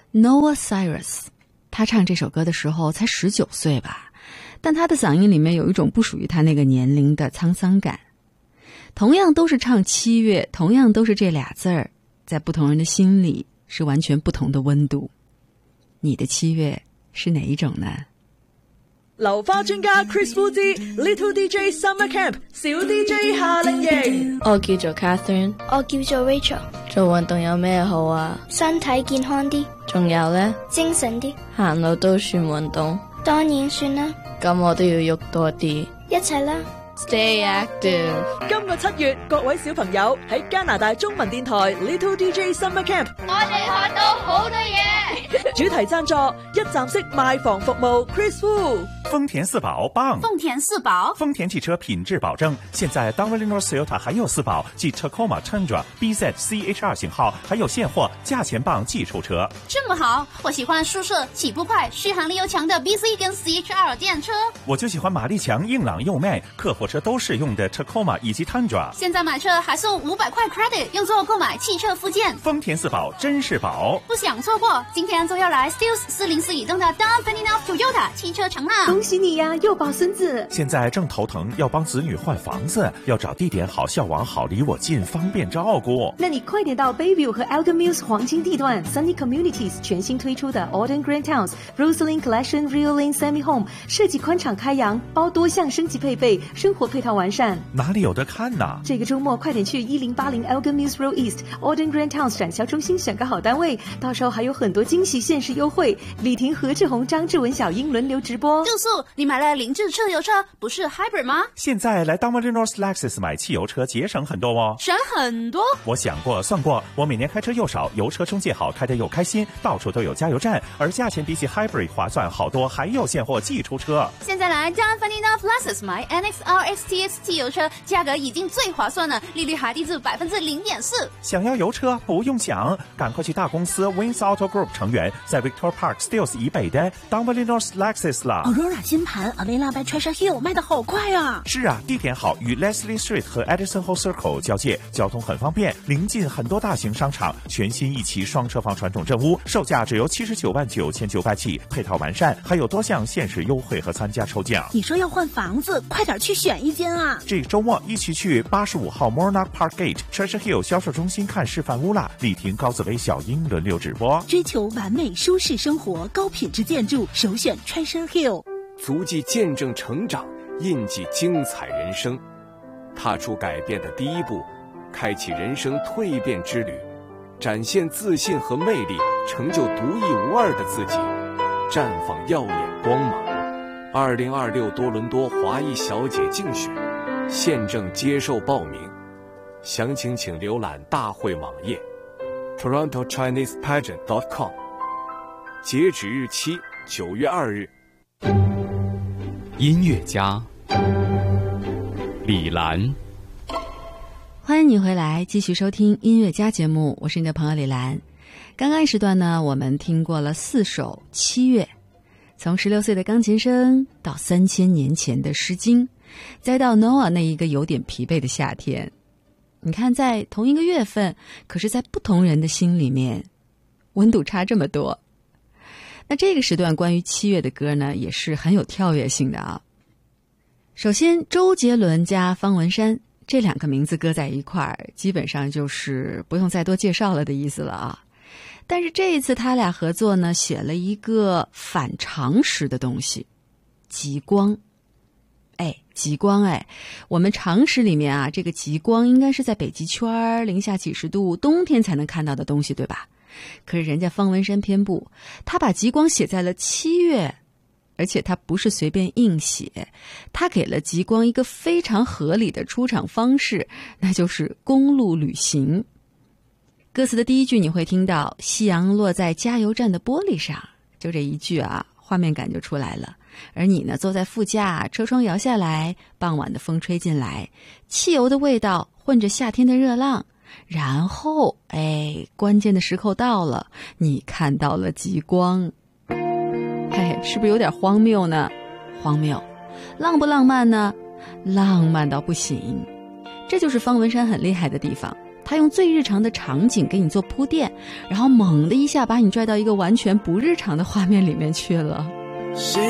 Noah Cyrus， 他唱这首歌的时候才19岁吧，但他的嗓音里面有一种不属于他那个年龄的沧桑感。同样都是唱7月，同样都是这俩字儿，在不同人的心里是完全不同的温度。你的7月是哪一种呢？ 流花專家 Chris Wu 之 Little DJ Summer Camp 小 DJ 夏令營。 我叫做 Catherine， 我叫做 Rachel。 做運動有咩好啊？ 身體健康啲， 仲有呢？ 精神啲。 行路都算運動？ 當然算啦。 咁我都要喐多啲。 一齊啦。 Stay active。 今個7月，各位小朋友喺加拿大中文電台 Little DJ Summer Camp， 我哋學到好多嘢。 主題贊助一站式賣房服務 Chris Wu。 丰田4寶棒， 丰田4寶， 丰田汽車品質保證。現在 Dunlop North Toyota 還有4寶，即 Tacoma Tundra、BZ CHR 型號還有現貨，價錢棒寄出車。 這麼好，我喜歡舒適、起步快、續航力又強的 BZ 跟 CHR 電車。 我就喜歡馬力強、硬朗又賣、客貨車都適用的 Tacoma 以及 Tundra。 現在買車還送500塊 credit， 用作購買汽車附件。 豐田4寶真是寶， 不想錯過，今天就要來 Stills 404移動的 Dunlop North Toyota 汽車城啦！ 恭喜你呀，又抱孫子。 現在正頭疼，要幫子女換房子，要找地點好、校網好、離我近，方便照顧。 那你快點到 Bayview 和 Elgin Mills 黃金地段 Sunny Communities 全新推出的 Auden Grand Towns Roseland Collection Real Lane Semi Home， 設計寬敞開揚，包多項升級配備，生活配套完善。 哪裡有得看呢？ 這個週末快點去1080 Elgin Mills Road East Auden Grand Towns 展銷中心選個好單位，到時候還有很多驚喜限時優惠。李婷、何志宏、張志文、小英輪流直播。 住宿，你買了凌志車油車，不是 Hybrid 嗎？ 現在來 Dunlop North Lexus 買汽油車節省很多哦。 省很多？ 我想過算過，我每年開車又少，油車中介好，開得又開心，到處都有加油站，而價錢比起 Hybrid 划算好多，還有現貨寄出車。 現在來 Dunlop North Lexus 買 NXR XTX 汽油車，價格已經最划算了，利率還低至 0.4%。 想要油車不用想，趕快去大公司 Wins Auto Group 成員，在 Victor Park Stills 以北的 Dunlop North Lexus 啦。 Aurora 新盤 Avila by Treasure Hill 賣得好快啊！ 是啊，地點好，與 Leslie Street 和 Edison Hall Circle 交界，交通很方便，臨近很多大型商場，全新一期雙車房傳統鎮屋，售價只由799900起，配套完善，還有多項限時優惠和參加抽獎。 你說要換房子，快點去選一間啊！ 這個週末一起去85號 Monarch Park Gate Treasure Hill 銷售中心看示範屋啦！李婷、高子薇、小英輪流直播。 追求完美舒適生活，高品質建築，首選 Treasure Hill。 足跡見證成長，印記精彩人生，踏出改變的第一步，開啟人生蛻變之旅，展現自信和魅力，成就獨一無二的自己，綻放耀眼光芒。2026多倫多華裔小姐競選，現正接受報名，詳情請瀏覽大會網頁 TorontoChinesePageant.com， 截止日期9月2日。 音樂家李蘭， 歡迎你回來繼續收聽音樂家節目，我是你的朋友李蘭。剛剛一時段呢，我們聽過了4首7月，從16歲的鋼琴聲到3000年前的詩經，再到 Noah 那一個有點疲憊的夏天。你看在同一個月份，可是在不同人的心裡面溫度差這麼多。那這個時段關於7月的歌呢，也是很有跳躍性的啊。首先周杰倫加方文山這兩個名字擱在一塊兒，基本上就是不用再多介紹了的意思了啊。但是這一次他倆合作呢，寫了一個反常識的東西，極光。極光我們常識裡面啊，這個極光應該是在北極圈零下幾十度冬天才能看到的東西，對吧？可是人家方文山偏不，他把極光寫在了7月，而且他不是隨便硬寫，他給了極光一個非常合理的出場方式，那就是公路旅行。歌詞的第一句你會聽到夕陽落在加油站的玻璃上，就這一句啊，畫面感就出來了。而你呢，坐在副駕，車窗搖下來，傍晚的風吹進來，汽油的味道混着夏天的熱浪。然後關鍵的時刻到了，你看到了極光。是不是有點荒謬呢？荒謬。浪不浪漫呢？浪漫到不行。這就是方文山很厲害的地方， 他用最日常的场景给你做铺垫，然后猛的一下把你拽到一个完全不日常的画面里面去了。